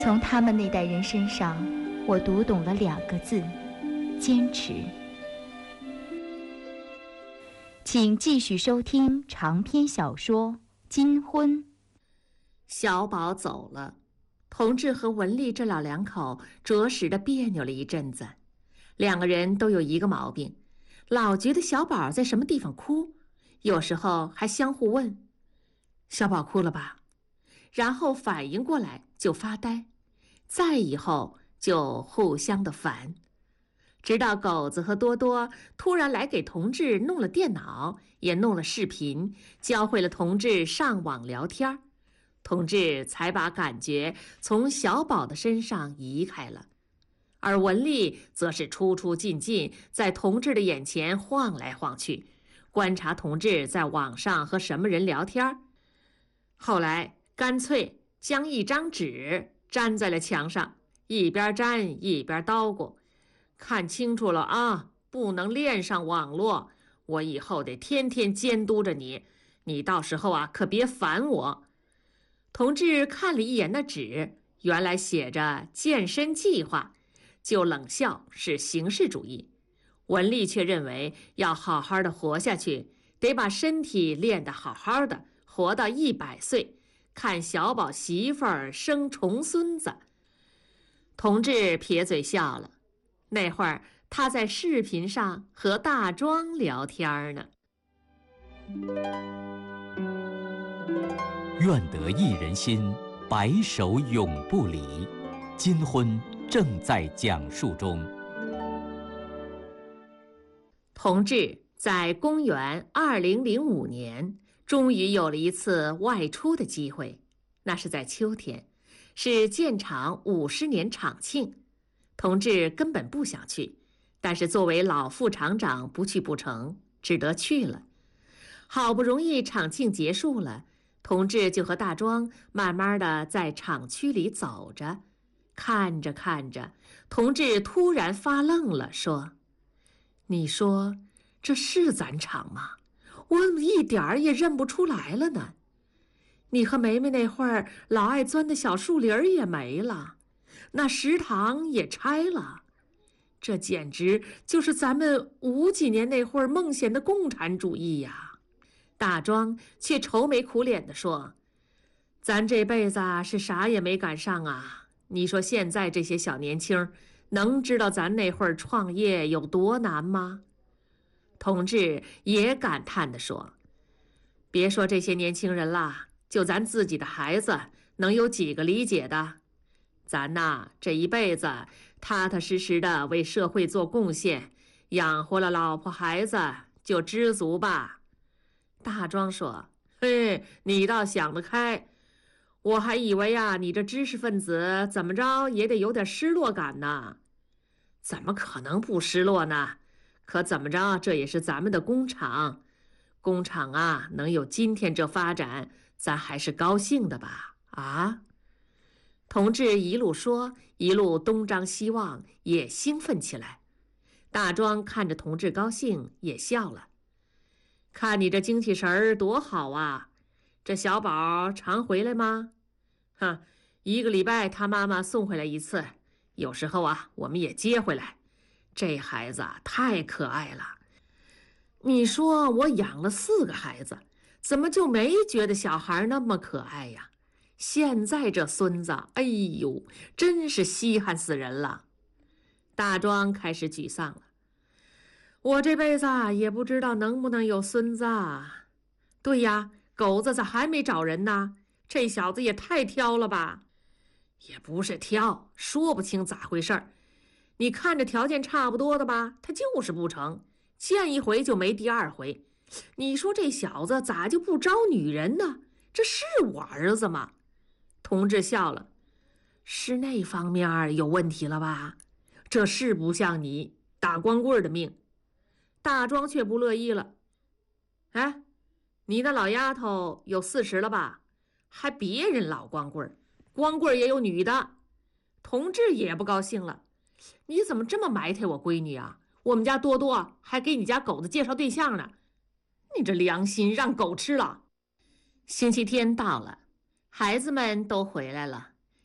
从他们那代人身上，我读懂了2个字：坚持。请继续收听长篇小说《金婚》。 小宝走了，同志和文丽这老两口着实的别扭了一阵子。2个人都有一个毛病，老觉得小宝在什么地方哭，有时候还相互问：“小宝哭了吧？”然后反应过来就发呆，再以后就互相的烦。直到狗子和多多突然来给同志弄了电脑，也弄了视频，教会了同志上网聊天，同志才把感觉从小宝的身上移开了。而文丽则是出出进进，在同志的眼前晃来晃去，观察同志在网上和什么人聊天。后来干脆将一张纸粘在了墙上，一边粘一边叨咕：“看清楚了啊，不能连上网络，我以后得天天监督着你，你到时候啊可别烦我。”同志看了一眼那纸，原来写着健身计划，就冷笑是形式主义。文丽却认为要好好的活下去，得把身体练得好好的，活到100岁，看小宝媳妇儿生重孙子。同志撇嘴笑了，那会儿他在视频上和大庄聊天呢。 愿得一人心，白首永不离。金婚正在讲述中。 同志在公元2005年终于有了一次外出的机会，那是在秋天，是建厂50年厂庆。同志根本不想去，但是作为老副厂长不去不成，只得去了。好不容易厂庆结束了，同志就和大庄慢慢的在厂区里走着，看着看着，同志突然发愣了，说：“你说这是咱厂吗？我怎么一点儿也认不出来了呢？你和梅梅那会儿老爱钻的小树林也没了，那食堂也拆了，这简直就是咱们50几年那会儿梦想的共产主义呀！”大庄却愁眉苦脸地说：“咱这辈子是啥也没赶上啊！你说现在这些小年轻能知道咱那会儿创业有多难吗？”同志也感叹地说：“别说这些年轻人啦，就咱自己的孩子，能有几个理解的？咱呐，这一辈子踏踏实实的为社会做贡献，养活了老婆孩子，就知足吧。”大庄说：“嘿，你倒想得开，我还以为啊，你这知识分子怎么着也得有点失落感呢。”“怎么可能不失落呢？可怎么着，这也是咱们的工厂，工厂啊能有今天这发展，咱还是高兴的吧？啊？”同志一路说，一路东张西望，也兴奋起来。大庄看着同志高兴，也笑了。“看你这精气神儿多好啊！这小宝常回来吗？”“哼，1个礼拜他妈妈送回来1次，有时候啊我们也接回来。这孩子啊太可爱了。你说我养了4个孩子，怎么就没觉得小孩那么可爱呀？现在这孙子，哎呦，真是稀罕死人了。”大庄开始沮丧了。“我这辈子也不知道能不能有孙子啊。”“对呀，狗子咋还没找人呢？这小子也太挑了吧？”“也不是挑，说不清咋回事儿。你看着条件差不多的吧，他就是不成，见一回就没第2回。你说这小子咋就不招女人呢？这是我儿子吗？”同志笑了：“是那方面有问题了吧？这是不像你打光棍的命。”大庄却不乐意了：“哎，你那老丫头有40了吧？还别人老光棍，光棍也有女的。”同志也不高兴了：“你怎么这么埋汰我闺女啊？我们家多多还给你家狗子介绍对象呢，你这良心让狗吃了。”星期天到了，孩子们都回来了，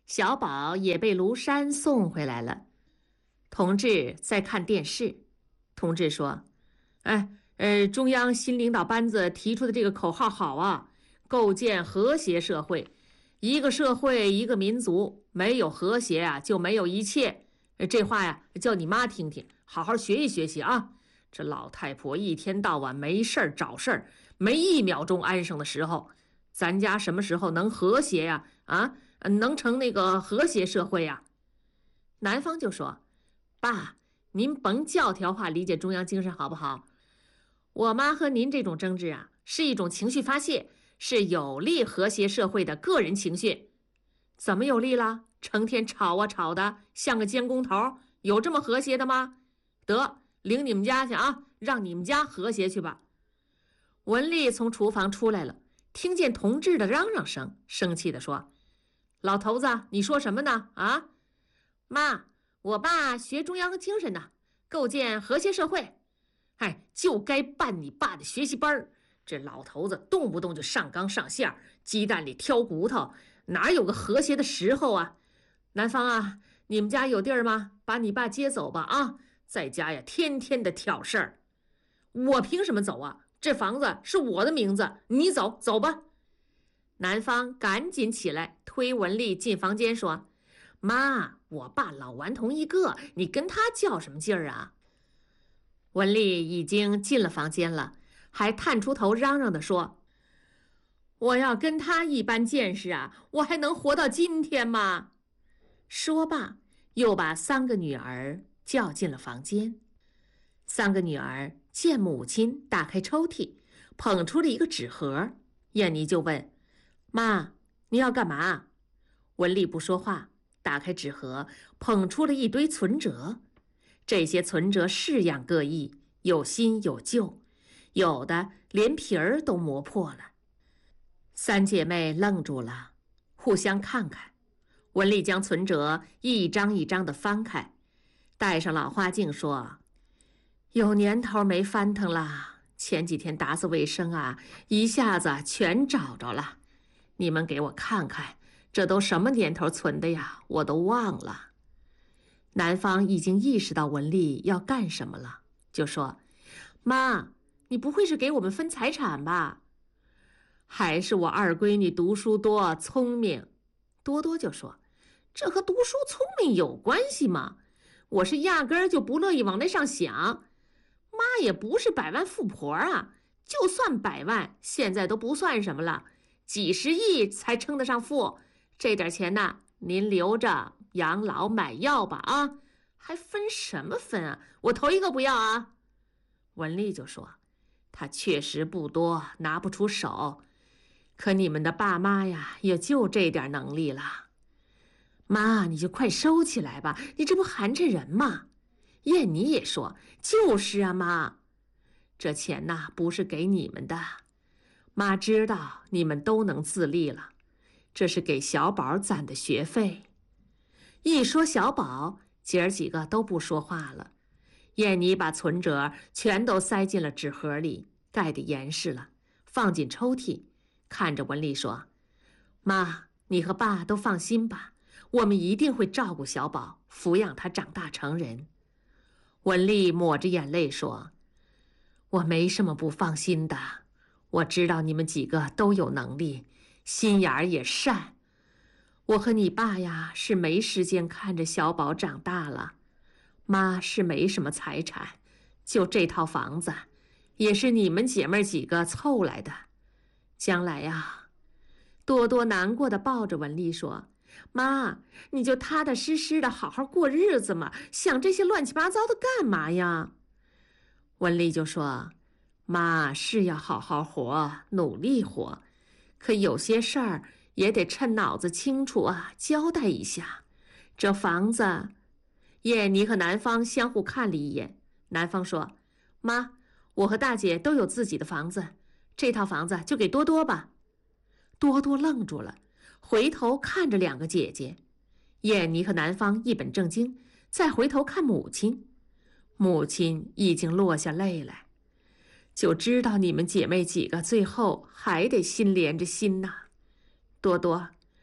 小宝也被庐山送回来了。同志在看电视，同志说：“中央新领导班子提出的这个口号好啊，构建和谐社会，一个社会一个民族，没有和谐啊就没有一切。这话呀，叫你妈听听，好好学习学习啊。这老太婆一天到晚没事儿找事儿，没一秒钟安生的时候，咱家什么时候能和谐呀？能成那个和谐社会呀？”南方就说：“爸，您甭教条化理解中央精神好不好？我妈和您这种争执啊，是一种情绪发泄，是有利和谐社会的个人情绪。怎么有利了？成天吵啊吵的，像个监工头，有这么和谐的吗？得，领你们家去啊，让你们家和谐去吧。”文丽从厨房出来了，听见同志的嚷嚷声，生气地说：“老头子，你说什么呢？啊，妈，我爸学中央精神呢，构建和谐社会。就该办你爸的学习班。这老头子动不动就上纲上线，鸡蛋里挑骨头，哪有个和谐的时候啊？南方啊，你们家有地儿吗？把你爸接走吧啊！在家呀，天天的挑事儿。我凭什么走啊？这房子是我的名字，你走吧。”南方赶紧起来推文丽进房间说：“妈，我爸老顽童一个，你跟他较什么劲儿啊？”文丽已经进了房间了，还探出头嚷嚷地说：“我要跟他一般见识啊，我还能活到今天吗？”说罢，又把3个女儿叫进了房间。3个女儿见母亲打开抽屉，捧出了一个纸盒，燕妮就问：“妈，你要干嘛？”文丽不说话，打开纸盒，捧出了一堆存折。这些存折式样各异，有新有旧，有的连皮儿都磨破了。3姐妹愣住了，互相看看。文丽将存折一张一张地翻开，戴上老花镜说：“有年头没翻腾了，前几天打扫卫生啊，一下子全找着了。你们给我看看，这都什么年头存的呀？我都忘了。”南方已经意识到文丽要干什么了，就说：“妈，你不会是给我们分财产吧？”“还是我二闺女读书多，聪明。”多多就说：“这和读书聪明有关系吗？我是压根儿就不乐意往那上想。妈也不是百万富婆啊，就算100万，现在都不算什么了，几十亿才称得上富。这点钱呢，您留着养老买药吧啊，还分什么分啊？我头一个不要啊。”文丽就说：“她确实不多，拿不出手，可你们的爸妈呀，也就这点能力了。妈，你就快收起来吧，你这不寒碜人吗？”燕妮也说：“就是啊，妈，这钱呐，不是给你们的，妈知道你们都能自立了，这是给小宝攒的学费。”一说小宝，姐儿几个都不说话了。燕妮把存折全都塞进了纸盒里，盖得严实了，放进抽屉，看着文丽说：“妈，你和爸都放心吧，我们一定会照顾小宝，抚养他长大成人。”文丽抹着眼泪说：“我没什么不放心的，我知道你们几个都有能力，心眼儿也善。我和你爸呀，是没时间看着小宝长大了。妈是没什么财产，就这套房子，也是你们姐妹几个凑来的。将来呀……”多多难过的抱着文丽说：“妈，你就踏踏实实的好好过日子嘛，想这些乱七八糟的干嘛呀？”文丽就说：“妈是要好好活，努力活，可有些事儿也得趁脑子清楚啊，交代一下。这房子……”燕妮和南方相互看了一眼，南方说：“妈，我和大姐都有自己的房子，这套房子就给多多吧。”多多愣住了，回头看着2个姐姐。燕妮和南方一本正经，再回头看母亲，母亲已经落下泪来，就知道你们姐妹几个最后还得心连着心呐。多多，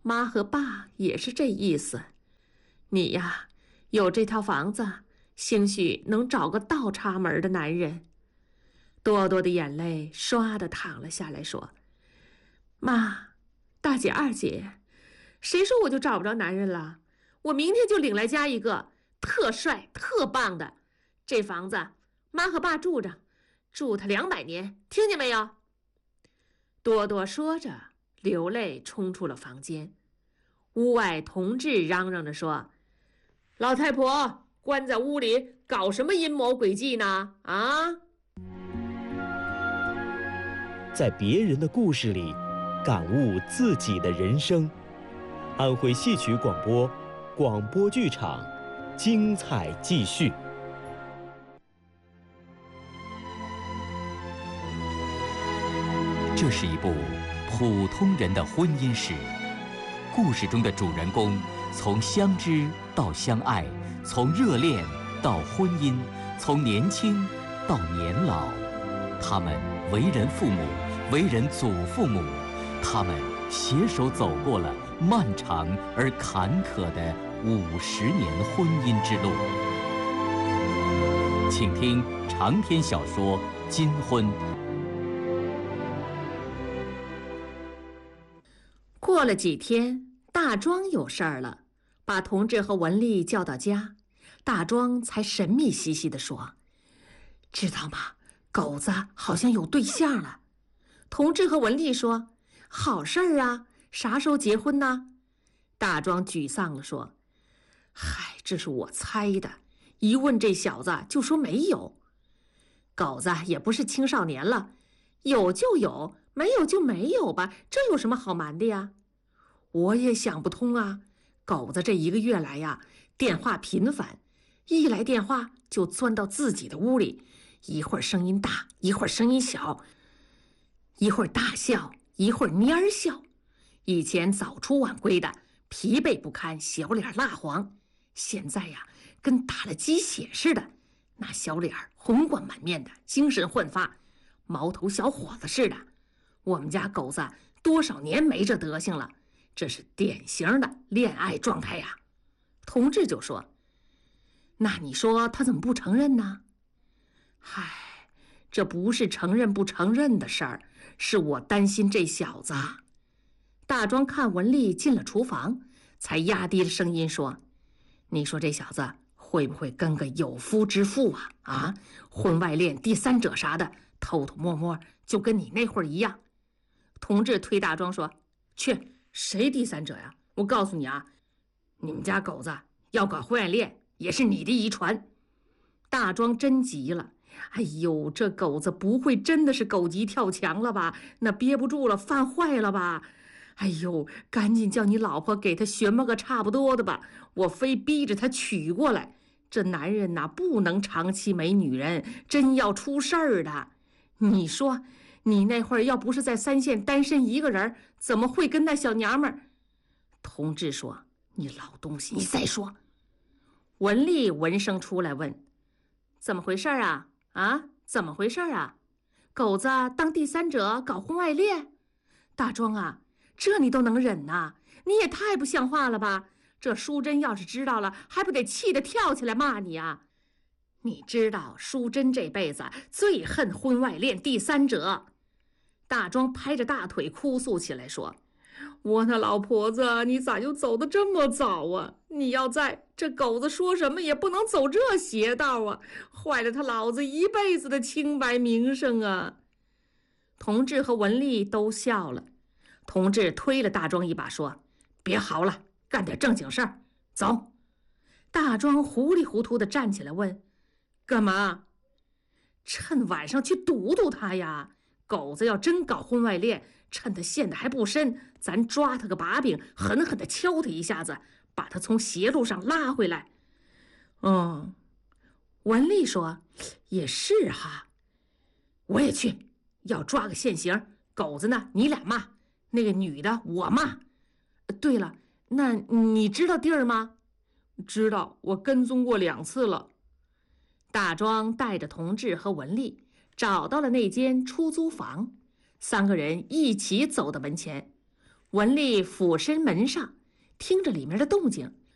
妈和爸也是这意思。你呀，有这套房子，兴许能找个倒插门的男人。多多的眼泪唰地淌了下来，说：“妈，大姐、二姐，谁说我就找不着男人了？我明天就领来家一个特帅、特棒的。这房子妈和爸住着，住他200年，听见没有？”多多说着，流泪冲出了房间。屋外同志嚷嚷着说：“老太婆，关在屋里搞什么阴谋诡计呢？啊！” 在别人的故事里，感悟自己的人生。安徽戏曲广播，广播剧场，精彩继续。 这是一部普通人的婚姻史，故事中的主人公从相知到相爱，从热恋到婚姻，从年轻到年老，他们为人父母，为人祖父母，他们携手走过了漫长而坎坷的50年婚姻之路。请听长篇小说《金婚》。 过了几天，大庄有事儿了，把同志和文丽叫到家。大庄才神秘兮兮地说：“知道吗？狗子好像有对象了。”同志和文丽说：“好事儿啊，啥时候结婚呢？”大庄沮丧地说：“嗨，这是我猜的，一问这小子就说没有。狗子也不是青少年了，有就有，没有就没有吧，这有什么好瞒的呀？我也想不通啊，狗子这1个月来呀，电话频繁，一来电话就钻到自己的屋里，一会儿声音大，一会儿声音小，一会儿大笑，一会儿蔫笑。以前早出晚归的，疲惫不堪，小脸蜡黄，现在呀，跟打了鸡血似的，那小脸红光满面的，精神焕发，毛头小伙子似的。我们家狗子多少年没这德行了，这是典型的恋爱状态呀。同志就说：“那你说他怎么不承认呢？”嗨，这不是承认不承认的事儿，是我担心这小子。大庄看文丽进了厨房，才压低了声音说：“你说这小子会不会跟个有夫之妇啊？啊，婚外恋、第三者啥的，偷偷摸摸，就跟你那会儿一样。”同志推大庄说：“去，谁第三者呀？我告诉你啊，你们家狗子要搞婚外恋，也是你的遗传。”大庄真急了，哎呦，这狗子不会真的是狗急跳墙了吧？那憋不住了，犯坏了吧？哎呦，赶紧叫你老婆给他寻摸个差不多的吧，我非逼着他娶过来。这男人呐，不能长期没女人，真要出事儿的。你说，你那会儿要不是在3县单身一个人，怎么会跟那小娘们儿？同志说：“你老东西，你再说。”文丽闻声出来问：“怎么回事啊？啊，怎么回事啊？狗子当第三者搞婚外恋？大庄啊，这你都能忍呐？你也太不像话了吧！这淑珍要是知道了，还不得气得跳起来骂你啊？你知道淑珍这辈子最恨婚外恋、第三者。”大庄拍着大腿哭诉起来说：“我那老婆子，你咋就走得这么早啊？你要在，这狗子说什么也不能走这邪道啊，坏了他老子一辈子的清白名声啊！”同志和文丽都笑了。同志推了大庄一把说：“别嚎了，干点正经事儿，走。”大庄糊里糊涂地站起来问：“干嘛？”“趁晚上去堵堵他呀！狗子要真搞婚外恋，趁他陷得还不深，咱抓他个把柄，狠狠地敲他一下子，把他从邪路上拉回来。”“文丽说：“也是哈，我也去，要抓个现行。狗子呢，你俩骂，那个女的我骂。对了，那你知道地儿吗？”“知道，我跟踪过2次了。”大庄带着同志和文丽找到了那间出租房，3个人一起走到门前。 文丽俯身门上，听着里面的动静，